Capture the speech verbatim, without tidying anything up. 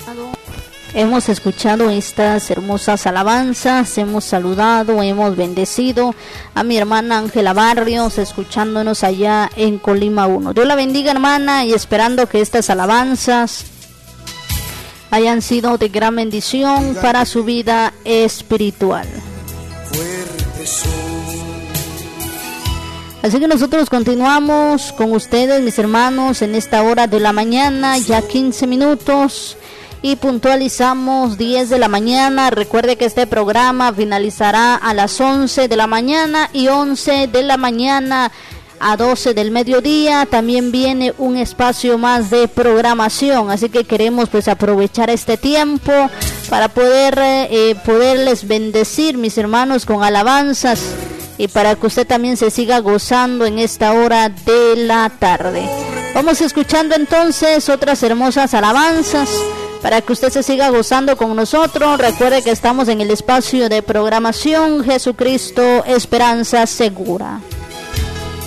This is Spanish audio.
Hemos escuchado estas hermosas alabanzas, hemos saludado, hemos bendecido a mi hermana Ángela Barrios, escuchándonos allá en Colima uno. Dios la bendiga, hermana, y esperando que estas alabanzas hayan sido de gran bendición para su vida espiritual. Así que nosotros continuamos con ustedes, mis hermanos, en esta hora de la mañana, ya quince minutos. Y puntualizamos diez de la mañana. Recuerde que este programa finalizará a las once de la mañana y once de la mañana a doce del mediodía. También viene un espacio más de programación, así que queremos pues aprovechar este tiempo para poder eh, poderles bendecir, mis hermanos, con alabanzas, y para que usted también se siga gozando en esta hora de la tarde. Vamos escuchando entonces otras hermosas alabanzas para que usted se siga gozando con nosotros. Recuerde que estamos en el espacio de programación Jesucristo, Esperanza Segura.